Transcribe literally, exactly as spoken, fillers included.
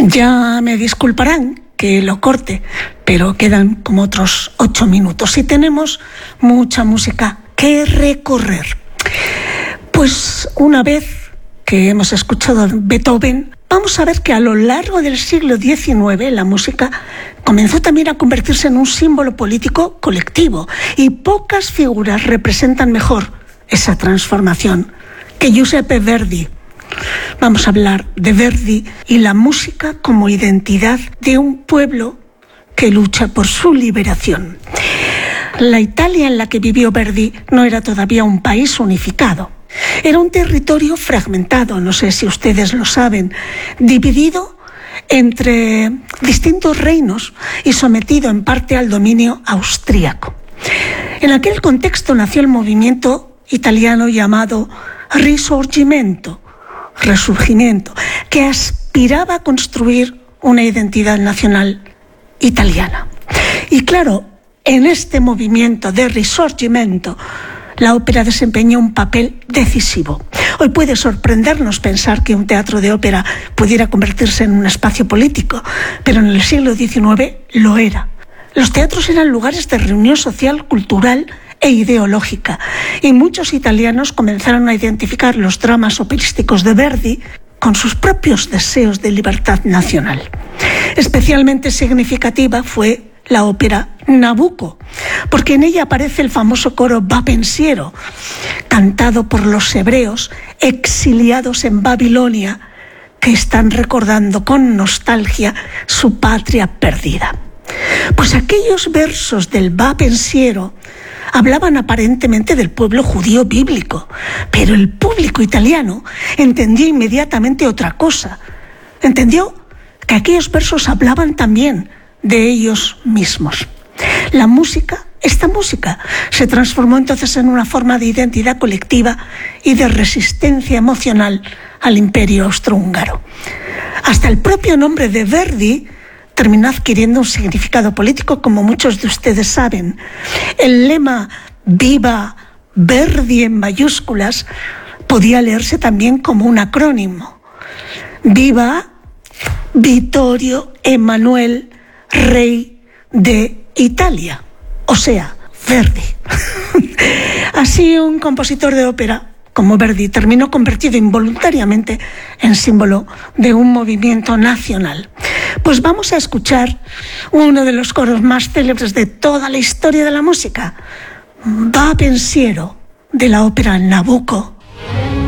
Ya me disculparán que lo corte, pero quedan como otros ocho minutos y tenemos mucha música que recorrer. Pues una vez que hemos escuchado a Beethoven, vamos a ver que a lo largo del siglo diecinueve la música comenzó también a convertirse en un símbolo político colectivo y pocas figuras representan mejor esa transformación que Giuseppe Verdi. Vamos a hablar de Verdi y la música como identidad de un pueblo que lucha por su liberación. La Italia en la que vivió Verdi no era todavía un país unificado. Era un territorio fragmentado, no sé si ustedes lo saben, dividido entre distintos reinos y sometido en parte al dominio austríaco. En aquel contexto nació el movimiento italiano llamado Risorgimento, Resurgimiento, que aspiraba a construir una identidad nacional italiana. Y claro, en este movimiento de Risorgimento, la ópera desempeñó un papel decisivo. Hoy puede sorprendernos pensar que un teatro de ópera pudiera convertirse en un espacio político, pero en el siglo diecinueve lo era. Los teatros eran lugares de reunión social, cultural e ideológica, y muchos italianos comenzaron a identificar los dramas operísticos de Verdi con sus propios deseos de libertad nacional. Especialmente significativa fue la ópera Nabucco, porque en ella aparece el famoso coro Va Pensiero, cantado por los hebreos exiliados en Babilonia, que están recordando con nostalgia su patria perdida. Pues aquellos versos del Va Pensiero hablaban aparentemente del pueblo judío bíblico, pero el público italiano entendió inmediatamente otra cosa. Entendió que aquellos versos hablaban también de ellos mismos. La música, esta música, se transformó entonces en una forma de identidad colectiva y de resistencia emocional al imperio austrohúngaro. Hasta el propio nombre de Verdi terminó adquiriendo un significado político, como muchos de ustedes saben. El lema Viva Verdi en mayúsculas podía leerse también como un acrónimo. Viva Vittorio Emanuele, rey de Italia, o sea, Verdi. Así, un compositor de ópera como Verdi terminó convertido involuntariamente en símbolo de un movimiento nacional. Pues vamos a escuchar uno de los coros más célebres de toda la historia de la música, Va Pensiero, de la ópera Nabucco.